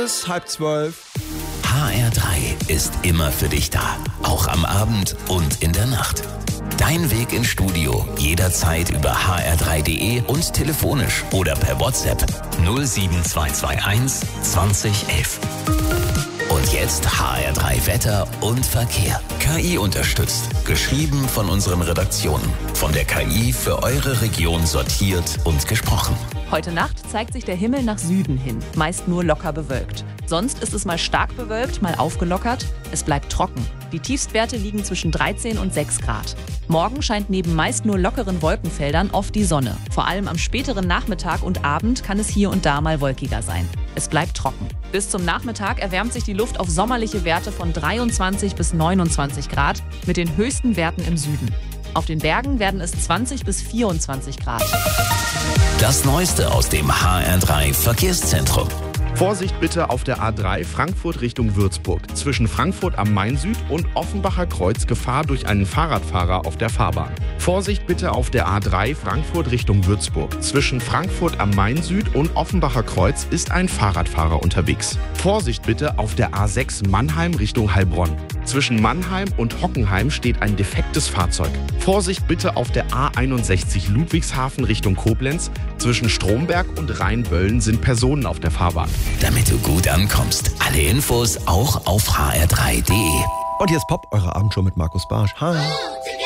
Bis 11:30. HR3 ist immer für dich da, auch am Abend und in der Nacht. Dein Weg ins Studio jederzeit über hr3.de und telefonisch oder per WhatsApp 07221 2011. Und jetzt HR3 Wetter und Verkehr. KI unterstützt. Geschrieben von unseren Redaktionen. Von der KI für eure Region sortiert und gesprochen. Heute Nacht zeigt sich der Himmel nach Süden hin, meist nur locker bewölkt. Sonst ist es mal stark bewölkt, mal aufgelockert. Es bleibt trocken. Die Tiefstwerte liegen zwischen 13 und 6 Grad. Morgen scheint neben meist nur lockeren Wolkenfeldern oft die Sonne. Vor allem am späteren Nachmittag und Abend kann es hier und da mal wolkiger sein. Es bleibt trocken. Bis zum Nachmittag erwärmt sich die Luft auf sommerliche Werte von 23 bis 29 Grad mit den höchsten Werten im Süden. Auf den Bergen werden es 20 bis 24 Grad. Das Neueste aus dem HR3 Verkehrszentrum. Vorsicht bitte auf der A3 Frankfurt Richtung Würzburg. Zwischen Frankfurt am Main Süd und Offenbacher Kreuz Gefahr durch einen Fahrradfahrer auf der Fahrbahn. Vorsicht bitte auf der A3 Frankfurt Richtung Würzburg. Zwischen Frankfurt am Main Süd und Offenbacher Kreuz ist ein Fahrradfahrer unterwegs. Vorsicht bitte auf der A6 Mannheim Richtung Heilbronn. Zwischen Mannheim und Hockenheim steht ein defektes Fahrzeug. Vorsicht bitte auf der A61 Ludwigshafen Richtung Koblenz. Zwischen Stromberg und Rheinböllen sind Personen auf der Fahrbahn. Damit du gut ankommst. Alle Infos auch auf hr3.de. Und hier ist Pop, eure Abendshow mit Markus Barsch. Hi.